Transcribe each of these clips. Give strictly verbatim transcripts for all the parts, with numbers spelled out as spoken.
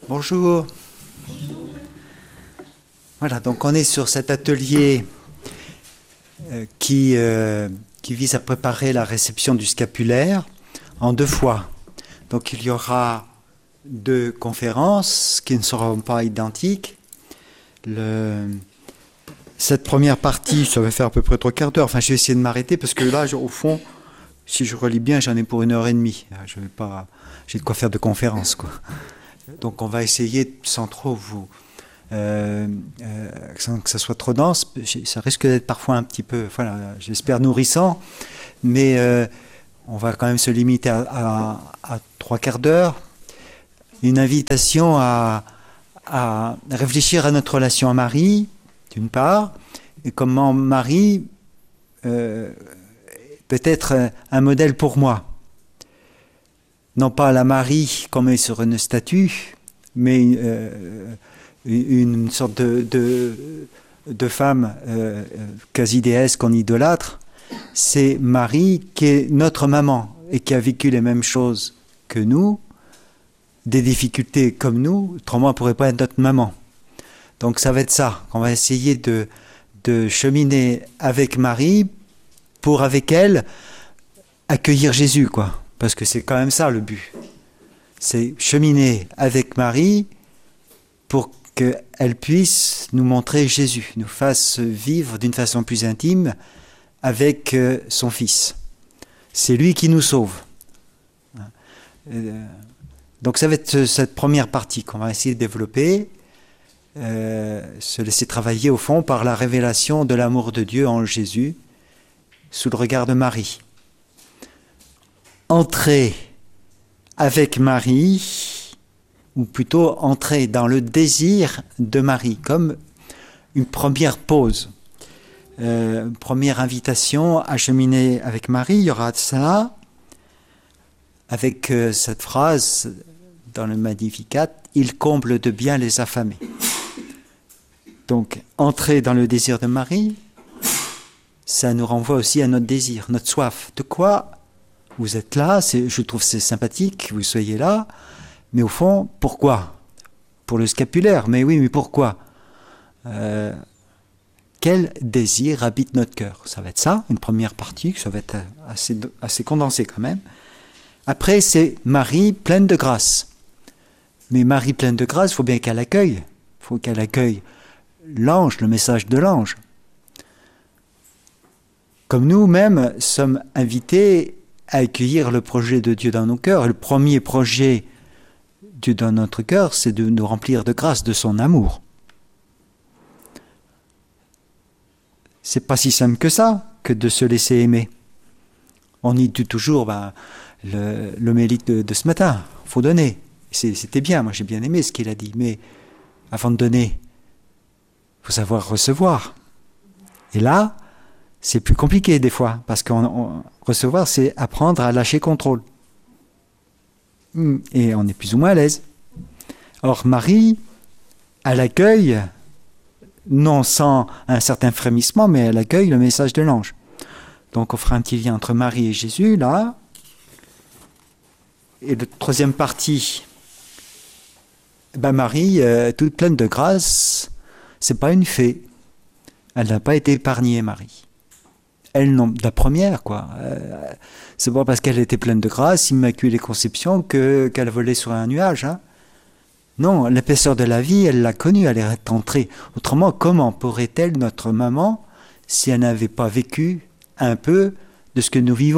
Bonjour. Voilà, donc on est sur cet atelier euh, qui, euh, qui vise à préparer la réception du scapulaire en deux fois. Donc il y aura deux conférences qui ne seront pas identiques. Le, cette première partie, ça va faire à peu près trois quarts d'heure. Enfin, je vais essayer de m'arrêter parce que là, au fond, si je relis bien, j'en ai pour une heure et demie. Je vais pas, j'ai de quoi faire de conférence, quoi. Donc on va essayer sans trop vous... Euh, euh, sans que ça soit trop dense. Ça risque d'être parfois un petit peu, voilà, j'espère nourrissant, mais euh, on va quand même se limiter à, à, à trois quarts d'heure. Une invitation à, à réfléchir à notre relation à Marie, d'une part, et comment Marie euh, peut être un modèle pour moi. Non pas la Marie comme elle sur une statue, mais euh, une sorte de, de, de femme euh, quasi déesse qu'on idolâtre. C'est Marie qui est notre maman et qui a vécu les mêmes choses que nous, des difficultés comme nous, autrement elle ne pourrait pas être notre maman. Donc ça va être ça, on va essayer de, de cheminer avec Marie pour avec elle accueillir Jésus, quoi. Parce que c'est quand même ça le but. C'est cheminer avec Marie pour qu'elle puisse nous montrer Jésus, nous fasse vivre d'une façon plus intime avec son Fils. C'est lui qui nous sauve. Donc ça va être cette première partie qu'on va essayer de développer, euh, se laisser travailler au fond par la révélation de l'amour de Dieu en Jésus, sous le regard de Marie. Entrer avec Marie, ou plutôt entrer dans le désir de Marie, comme une première pause, euh, une première invitation à cheminer avec Marie. Il y aura ça, avec euh, cette phrase dans le Magnificat, « Il comble de bien les affamés ». Donc, entrer dans le désir de Marie, ça nous renvoie aussi à notre désir, notre soif. De quoi vous êtes là, c'est, je trouve c'est sympathique que vous soyez là, mais au fond, pourquoi ? Pour le scapulaire, mais oui, mais pourquoi ? euh, Quel désir habite notre cœur ? Ça va être ça, une première partie, ça va être assez, assez condensé quand même. Après, c'est Marie pleine de grâce. Mais Marie pleine de grâce, il faut bien qu'elle accueille. Il faut qu'elle accueille l'ange, le message de l'ange. Comme nous-mêmes sommes invités à accueillir le projet de Dieu dans nos cœurs. Et le premier projet de Dieu dans notre cœur, c'est de nous remplir de grâce, de son amour. C'est pas si simple que ça, que de se laisser aimer. On y dit toujours, ben, le, l'homélie de, de ce matin, il faut donner. C'est, c'était bien, moi j'ai bien aimé ce qu'il a dit, mais avant de donner, il faut savoir recevoir. Et là, c'est plus compliqué des fois, parce que recevoir, c'est apprendre à lâcher contrôle. Et on est plus ou moins à l'aise. Or, Marie, elle accueille, non sans un certain frémissement, mais elle accueille le message de l'ange. Donc, on fera un petit lien entre Marie et Jésus, là. Et la troisième partie, ben Marie, euh, toute pleine de grâce, c'est pas une fée. Elle n'a pas été épargnée, Marie. Elle, non, la première, quoi. Euh, c'est pas parce qu'elle était pleine de grâce, immaculée conception, que, qu'elle volait sur un nuage. Hein. Non, l'épaisseur de la vie, elle l'a connue, elle est entrée. Autrement, comment pourrait-elle, notre maman, si elle n'avait pas vécu un peu de ce que nous vivons ?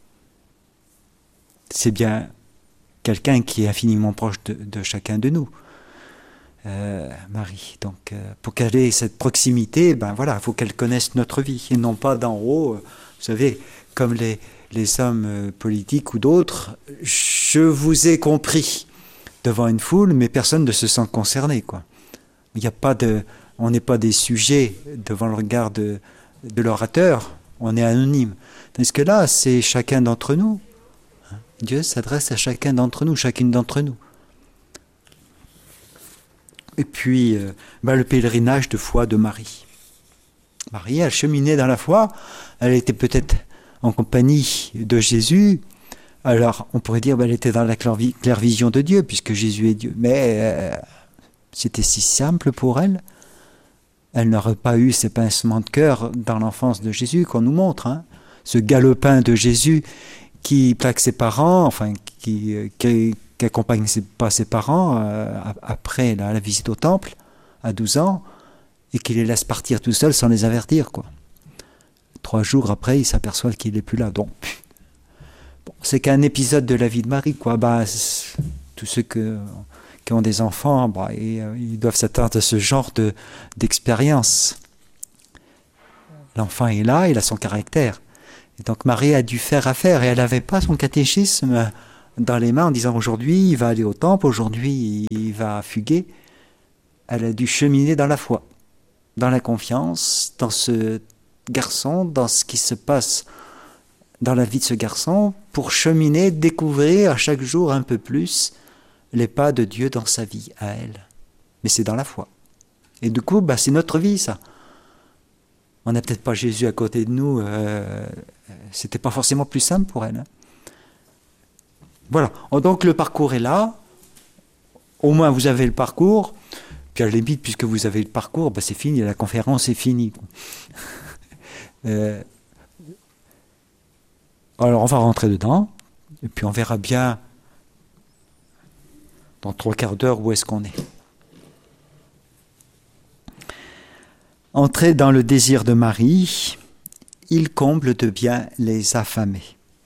C'est bien quelqu'un qui est infiniment proche de, de chacun de nous. Euh, Marie. Donc, euh, pour qu'elle ait cette proximité, ben voilà, il faut qu'elle connaisse notre vie et non pas d'en haut. Euh, vous savez, comme les, les hommes euh, politiques ou d'autres, je vous ai compris devant une foule, mais personne ne se sent concerné, quoi. Il y a pas de, on n'est pas des sujets devant le regard de, de l'orateur, on est anonyme. Tandis que là, c'est chacun d'entre nous. Dieu s'adresse à chacun d'entre nous, chacune d'entre nous. Et puis, euh, bah, le pèlerinage de foi de Marie. Marie, elle cheminait dans la foi, elle était peut-être en compagnie de Jésus, Alors, on pourrait dire qu'elle était dans la claire vision de Dieu, puisque Jésus est Dieu. Mais euh, c'était si simple pour elle. Elle n'aurait pas eu ces pincements de cœur dans l'enfance de Jésus qu'on nous montre. Hein. Ce galopin de Jésus qui plaque ses parents, enfin, qui, qui, qui accompagne ses, pas ses parents euh, après la, la visite au temple, à douze ans, et qui les laisse partir tout seuls sans les avertir, quoi. Trois jours après, il s'aperçoit qu'il n'est plus là. Donc, bon, c'est qu'un épisode de la vie de Marie, quoi. Bah, tous ceux que, qui ont des enfants, bah, et, euh, ils doivent s'attendre à ce genre de, d'expérience. L'enfant est là, il a son caractère. Et donc Marie a dû faire affaire, et elle n'avait pas son catéchisme dans les mains en disant aujourd'hui il va aller au temple, aujourd'hui il va fuguer. Elle a dû cheminer dans la foi, dans la confiance, dans ce garçon, dans ce qui se passe dans la vie de ce garçon, pour cheminer, découvrir à chaque jour un peu plus les pas de Dieu dans sa vie, à elle. Mais c'est dans la foi. Et du coup, bah, c'est notre vie, ça. On n'a peut-être pas Jésus à côté de nous, euh, c'était pas forcément plus simple pour elle. Hein. Voilà, donc le parcours est là, au moins vous avez le parcours, puis à la limite, puisque vous avez le parcours, bah, c'est fini, la conférence est finie. Euh, alors on va rentrer dedans, et puis on verra bien dans trois quarts d'heure où est-ce qu'on est. Entrer dans le désir de Marie, il comble de bien les affamés.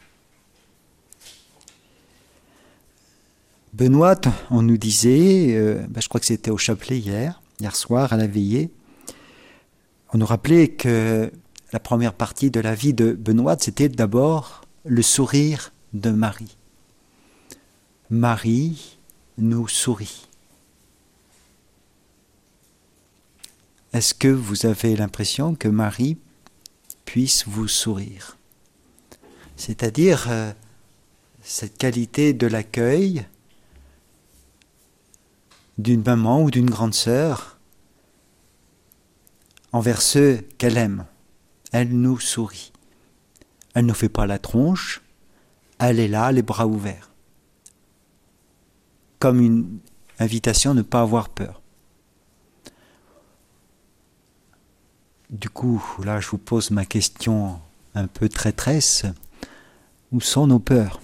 Benoît, on nous disait, euh, ben je crois que c'était au chapelet hier, hier soir à la veillée, on nous rappelait que la première partie de la vie de Benoît, c'était d'abord le sourire de Marie. Marie nous sourit. Est-ce que vous avez l'impression que Marie puisse vous sourire? C'est-à-dire euh, cette qualité de l'accueil d'une maman ou d'une grande sœur envers ceux qu'elle aime. Elle nous sourit. Elle ne fait pas la tronche, elle est là, les bras ouverts. Comme une invitation à ne pas avoir peur. Du coup, là, je vous pose ma question un peu traîtresse. Où sont nos peurs?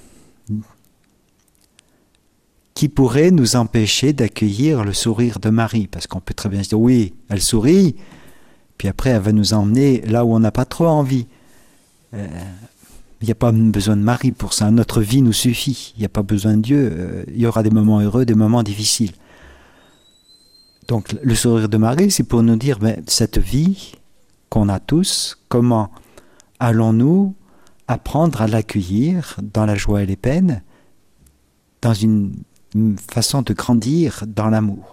Qui pourrait nous empêcher d'accueillir le sourire de Marie? Parce qu'on peut très bien se dire, oui, elle sourit, puis après, elle va nous emmener là où on n'a pas trop envie. Il euh, n'y a pas besoin de Marie pour ça. Notre vie nous suffit. Il n'y a pas besoin de Dieu. Euh, il y aura des moments heureux, des moments difficiles. Donc, le sourire de Marie, c'est pour nous dire, ben, cette vie qu'on a tous, comment allons-nous apprendre à l'accueillir dans la joie et les peines, dans une, une façon de grandir dans l'amour,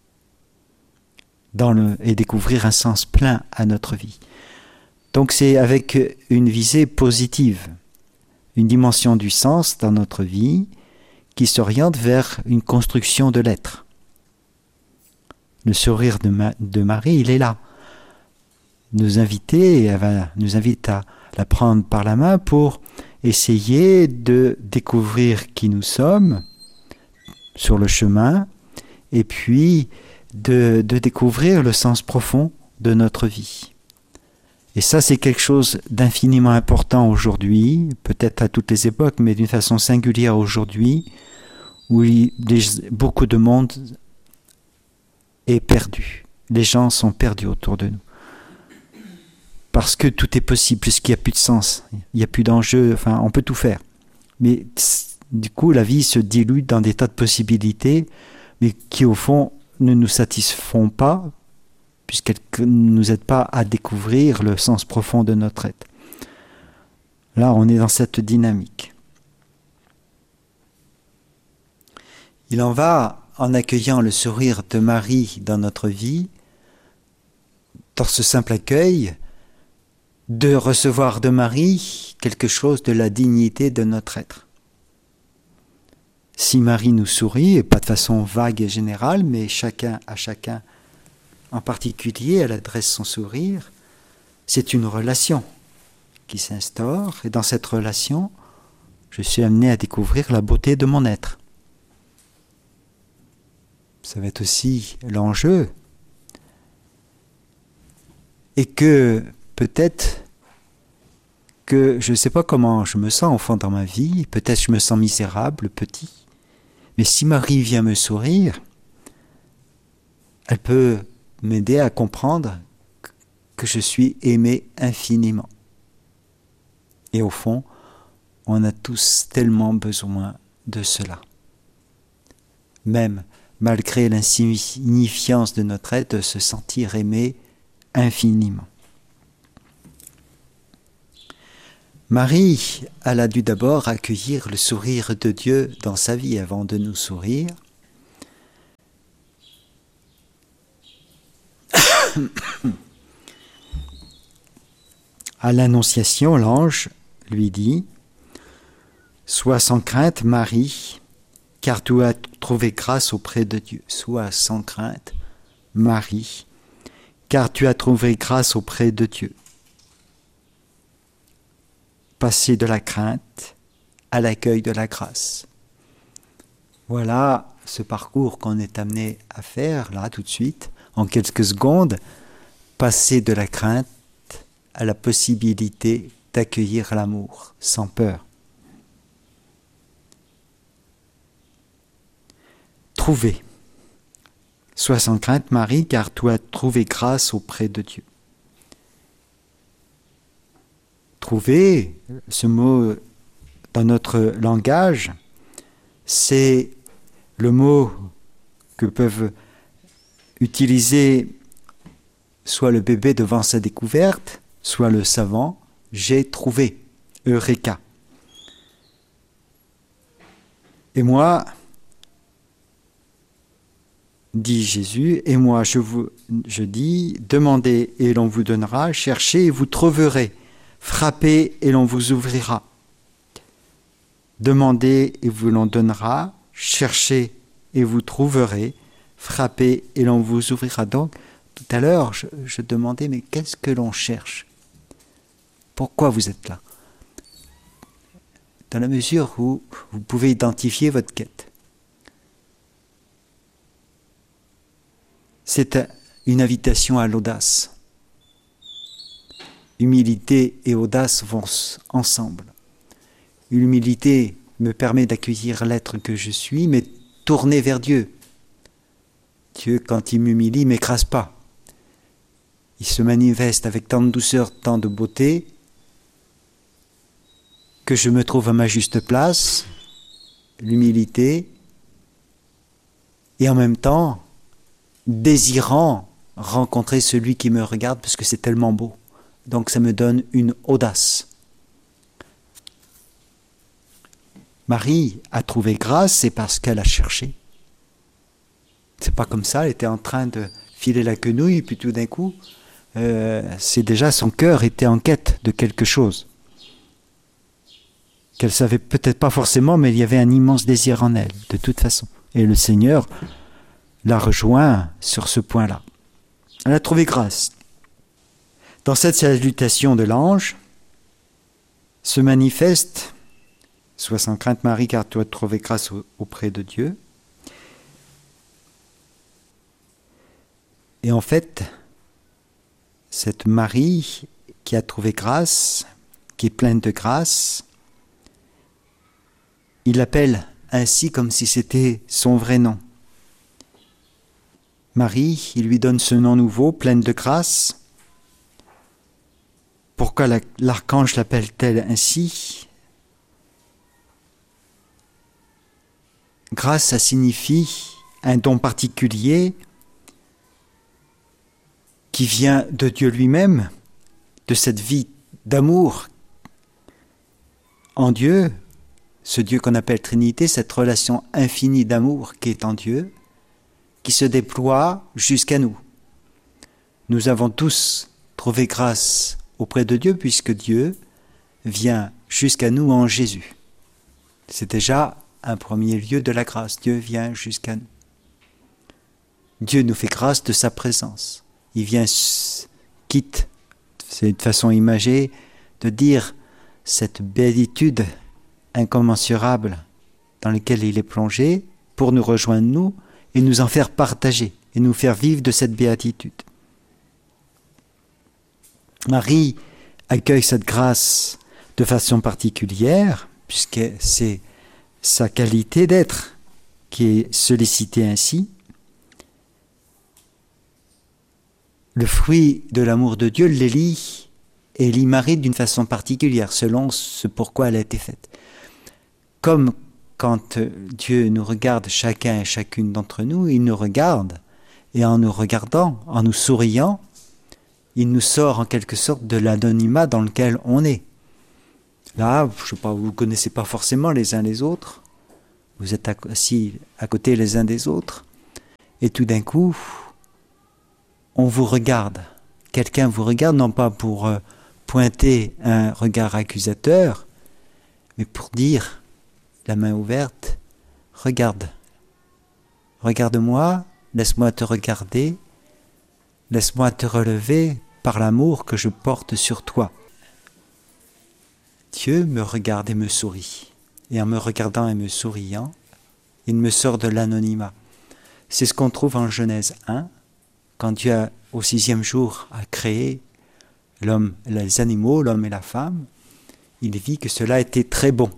dans le, et découvrir un sens plein à notre vie. Donc c'est avec une visée positive, une dimension du sens dans notre vie qui s'oriente vers une construction de l'être. Le sourire de, Ma, de Marie, il est là. Nous inviter, elle va, nous invite à la prendre par la main pour essayer de découvrir qui nous sommes sur le chemin et puis de, de découvrir le sens profond de notre vie. Et ça, c'est quelque chose d'infiniment important aujourd'hui, peut-être à toutes les époques, mais d'une façon singulière aujourd'hui, où il, les, beaucoup de monde est perdu. Les gens sont perdus autour de nous. Parce que tout est possible, puisqu'il n'y a plus de sens, il n'y a plus d'enjeu, enfin, on peut tout faire. Mais du coup, la vie se dilue dans des tas de possibilités, mais qui, au fond, ne nous satisfont pas, puisqu'elles ne nous aident pas à découvrir le sens profond de notre être. Là, on est dans cette dynamique. Il en va, en accueillant le sourire de Marie dans notre vie, dans ce simple accueil, de recevoir de Marie quelque chose de la dignité de notre être. Si Marie nous sourit, et pas de façon vague et générale, mais chacun à chacun en particulier, elle adresse son sourire, c'est une relation qui s'instaure, et dans cette relation, je suis amené à découvrir la beauté de mon être. Ça va être aussi l'enjeu. Et que peut-être que je ne sais pas comment je me sens au fond dans ma vie, peut-être je me sens misérable, petit, mais si Marie vient me sourire, elle peut m'aider à comprendre que je suis aimé infiniment. Et au fond, on a tous tellement besoin de cela. Même malgré l'insignifiance de notre être, de se sentir aimé infiniment. Marie, elle a dû d'abord accueillir le sourire de Dieu dans sa vie avant de nous sourire. À l'Annonciation, l'ange lui dit « Sois sans crainte, Marie, car tu as trouvé grâce auprès de Dieu. » Sois sans crainte, Marie, car tu as trouvé grâce auprès de Dieu. Passer de la crainte à l'accueil de la grâce. Voilà ce parcours qu'on est amené à faire, là, tout de suite, en quelques secondes. Passer de la crainte à la possibilité d'accueillir l'amour, sans peur. Trouver. Sois sans crainte, Marie, car tu as trouvé grâce auprès de Dieu. Trouver, ce mot dans notre langage, c'est le mot que peuvent utiliser soit le bébé devant sa découverte, soit le savant, j'ai trouvé, Eureka. Et moi, dit Jésus, et moi je vous je dis, demandez et l'on vous donnera, cherchez et vous trouverez, frappez et l'on vous ouvrira. Demandez et vous l'on donnera, cherchez et vous trouverez, frappez et l'on vous ouvrira. Donc, tout à l'heure, je, je demandais, mais qu'est-ce que l'on cherche? Pourquoi vous êtes là? Dans la mesure où vous pouvez identifier votre quête. C'est une invitation à l'audace. Humilité et audace vont ensemble. L'humilité me permet d'accueillir l'être que je suis, mais tourné vers Dieu. Dieu, quand il m'humilie, ne m'écrase pas. Il se manifeste avec tant de douceur, tant de beauté, que je me trouve à ma juste place, l'humilité, et en même temps, désirant rencontrer celui qui me regarde, parce que c'est tellement beau. Donc ça me donne une audace. Marie a trouvé grâce, c'est parce qu'elle a cherché. C'est pas comme ça, elle était en train de filer la quenouille, puis tout d'un coup, euh, c'est déjà son cœur était en quête de quelque chose. Qu'elle savait peut-être pas forcément, mais il y avait un immense désir en elle, de toute façon. Et le Seigneur l'a rejoint sur ce point-là. Elle a trouvé grâce. Dans cette salutation de l'ange, se manifeste « Sois sans crainte, Marie, car tu as trouvé grâce auprès de Dieu ». Et en fait, cette Marie qui a trouvé grâce, qui est pleine de grâce, il l'appelle ainsi comme si c'était son vrai nom. Marie, il lui donne ce nom nouveau, pleine de grâce. Pourquoi la, l'archange l'appelle-t-elle ainsi? Grâce, ça signifie un don particulier qui vient de Dieu lui-même, de cette vie d'amour en Dieu, ce Dieu qu'on appelle Trinité, cette relation infinie d'amour qui est en Dieu, qui se déploie jusqu'à nous. Nous avons tous trouvé grâce auprès de Dieu, puisque Dieu vient jusqu'à nous en Jésus. C'est déjà un premier lieu de la grâce. Dieu vient jusqu'à nous. Dieu nous fait grâce de sa présence. Il vient, quitte, c'est une façon imagée de dire cette béatitude incommensurables dans lesquels il est plongé pour nous rejoindre nous et nous en faire partager et nous faire vivre de cette béatitude. Marie accueille cette grâce de façon particulière puisque c'est sa qualité d'être qui est sollicitée ainsi. Le fruit de l'amour de Dieu l'élit et élit Marie d'une façon particulière, selon ce pourquoi elle a été faite. Comme quand Dieu nous regarde chacun et chacune d'entre nous, il nous regarde, et en nous regardant, en nous souriant, il nous sort en quelque sorte de l'anonymat dans lequel on est. Là, je sais pas, vous ne connaissez pas forcément les uns les autres, vous êtes assis à côté les uns des autres, et tout d'un coup, on vous regarde. Quelqu'un vous regarde, non pas pour euh, pointer un regard accusateur, mais pour dire, la main ouverte, regarde. Regarde-moi, laisse-moi te regarder, laisse-moi te relever par l'amour que je porte sur toi. Dieu me regarde et me sourit. Et en me regardant et me souriant, il me sort de l'anonymat. C'est ce qu'on trouve en Genèse un, quand Dieu, a, au sixième jour, a créé l'homme, les animaux, l'homme et la femme, il vit que cela était très bon.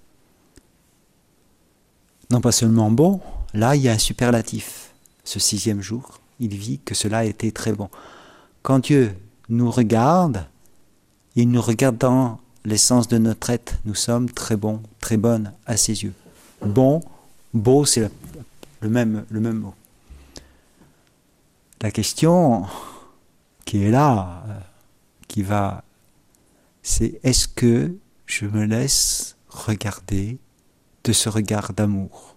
Non pas seulement bon, là il y a un superlatif. Ce sixième jour, il vit que cela était très bon. Quand Dieu nous regarde, il nous regarde dans l'essence de notre être. Nous sommes très bons, très bonnes à ses yeux. Bon, beau, c'est le, le, même, le même mot. La question qui est là, qui va, c'est est-ce que je me laisse regarder de ce regard d'amour?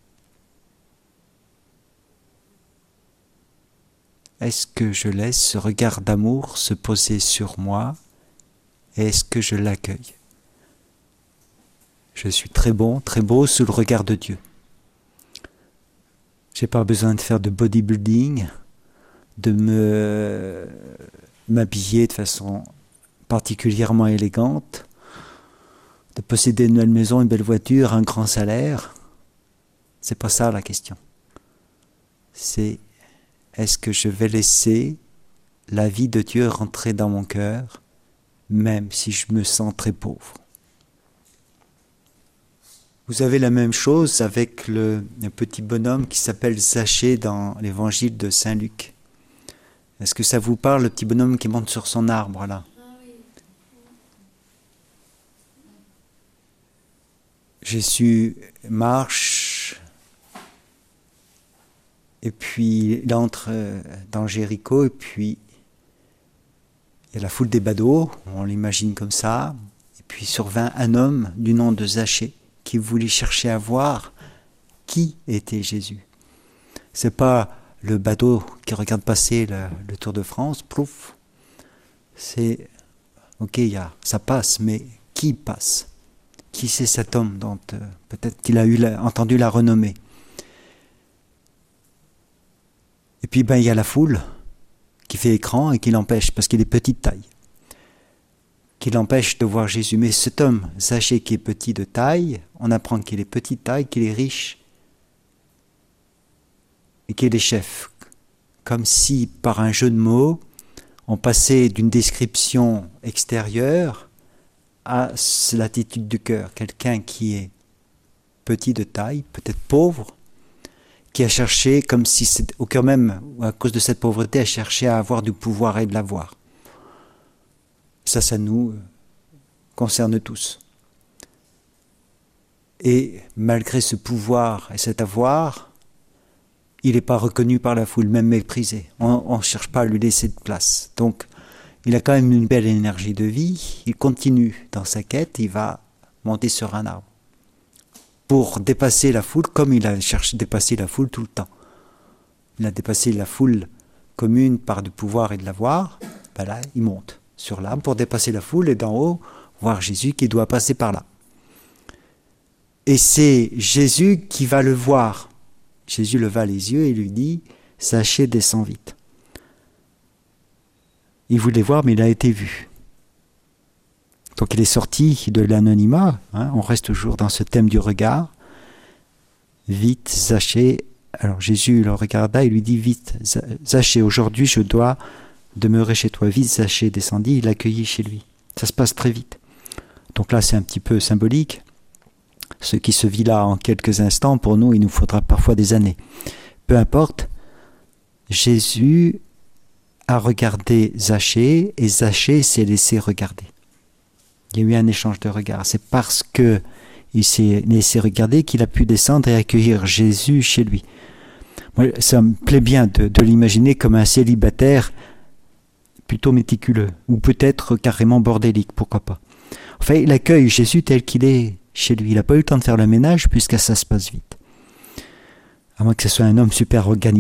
Est-ce que je laisse ce regard d'amour se poser sur moi et est-ce que je l'accueille? Je suis très bon, très beau sous le regard de Dieu. J'ai pas besoin de faire de bodybuilding, de me m'habiller de façon particulièrement élégante, de posséder une belle maison, une belle voiture, un grand salaire. C'est pas ça la question. C'est est-ce que je vais laisser la vie de Dieu rentrer dans mon cœur, même si je me sens très pauvre? Vous avez la même chose avec le, le petit bonhomme qui s'appelle Zachée dans l'évangile de Saint Luc. Est-ce que ça vous parle, le petit bonhomme qui monte sur son arbre là? Jésus marche et puis il entre dans Jéricho et puis il y a la foule des badauds, on l'imagine comme ça, et puis survint un homme du nom de Zachée qui voulait chercher à voir qui était Jésus. C'est pas le badaud qui regarde passer le, le Tour de France, plouf. C'est, ok, y a, ça passe, mais qui passe? Qui c'est cet homme dont euh, peut-être qu'il a eu la, entendu la renommée? Et puis ben il y a la foule qui fait écran et qui l'empêche, parce qu'il est petite taille, qui l'empêche de voir Jésus. Mais cet homme, sachez qu'il est petit de taille, on apprend qu'il est petit de taille, qu'il est riche, et qu'il est chef. Comme si, par un jeu de mots, on passait d'une description extérieure à l'attitude du cœur. Quelqu'un qui est petit de taille, peut-être pauvre, qui a cherché, comme si c'est, au cœur même, à cause de cette pauvreté, a cherché à avoir du pouvoir et de l'avoir. Ça, ça nous concerne tous. Et malgré ce pouvoir et cet avoir, il n'est pas reconnu par la foule, même méprisé. On ne cherche pas à lui laisser de place. Donc, il a quand même une belle énergie de vie. Il continue dans sa quête, il va monter sur un arbre. Pour dépasser la foule, comme il a cherché à dépasser la foule tout le temps. Il a dépassé la foule commune par du pouvoir et de l'avoir. Ben là, il monte sur l'arbre pour dépasser la foule et d'en haut, voir Jésus qui doit passer par là. Et c'est Jésus qui va le voir. Jésus leva les yeux et lui dit « Zachée, descends vite ». Il voulait voir, mais il a été vu. Donc il est sorti de l'anonymat, hein, on reste toujours dans ce thème du regard. Vite, Zachée, alors Jésus le regarda et lui dit, vite, Zachée, aujourd'hui je dois demeurer chez toi. Vite, Zachée descendit, il l'accueillit chez lui. Ça se passe très vite. Donc là, c'est un petit peu symbolique. Ce qui se vit là en quelques instants, pour nous, il nous faudra parfois des années. Peu importe, Jésus a regardé Zachée et Zachée s'est laissé regarder. Il y a eu un échange de regards. C'est parce que il s'est laissé regarder qu'il a pu descendre et accueillir Jésus chez lui. Moi, ça me plaît bien de, de l'imaginer comme un célibataire plutôt méticuleux, ou peut-être carrément bordélique, pourquoi pas. Enfin, il accueille Jésus tel qu'il est chez lui. Il n'a pas eu le temps de faire le ménage, puisque ça se passe vite. À moins que ce soit un homme super organisé.